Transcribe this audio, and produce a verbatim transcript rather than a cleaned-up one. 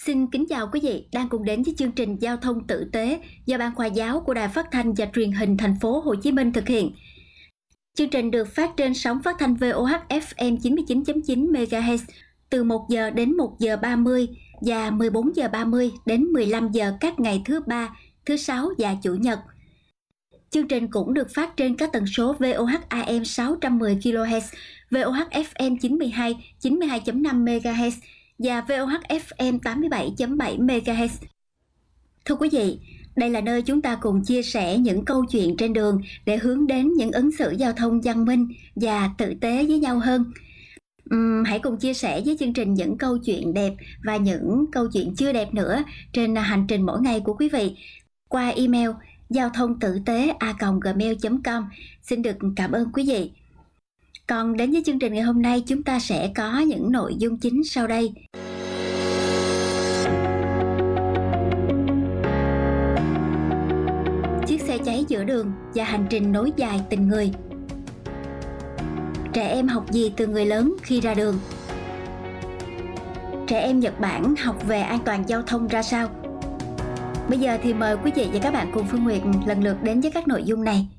Xin kính chào quý vị đang cùng đến với chương trình Giao thông tử tế do Ban Khoa giáo của Đài Phát thanh và Truyền hình Thành phố Hồ Chí Minh thực hiện. Chương trình được phát trên sóng phát thanh vê o hát ép em chín mươi chín chấm chín MHz từ một giờ đến một giờ ba mươi và mười bốn giờ ba mươi đến mười lăm giờ các ngày thứ ba, thứ sáu và chủ nhật. Chương trình cũng được phát trên các tần số vê o hát a em sáu trăm mười ki lô héc, vê o hát ép em chín mươi hai, chín mươi hai chấm năm MHz và vê o hát ép em tám mươi bảy chấm bảy MHz. Thưa quý vị, đây là nơi chúng ta cùng chia sẻ những câu chuyện trên đường để hướng đến những ứng xử giao thông văn minh và tử tế với nhau hơn. Uhm, hãy cùng chia sẻ với chương trình những câu chuyện đẹp và những câu chuyện chưa đẹp nữa trên hành trình mỗi ngày của quý vị qua email giao thông tử tế a còng gmail chấm com. Xin được cảm ơn quý vị. Còn đến với chương trình ngày hôm nay, chúng ta sẽ có những nội dung chính sau đây. Chiếc xe cháy giữa đường và hành trình nối dài tình người. Trẻ em học gì từ người lớn khi ra đường? Trẻ em Nhật Bản học về an toàn giao thông ra sao? Bây giờ thì mời quý vị và các bạn cùng Phương Nguyệt lần lượt đến với các nội dung này.